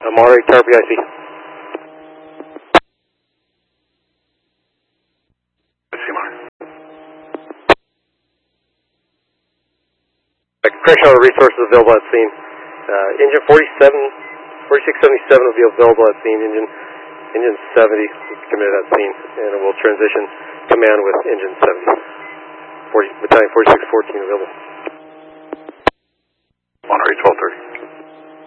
Monterey Tower PIC. Correctional resources available at scene. Engine 4677 will be available at scene. Engine 70 committed at scene, and it will transition command with engine 70. Battalion 4614 available. Monterey 12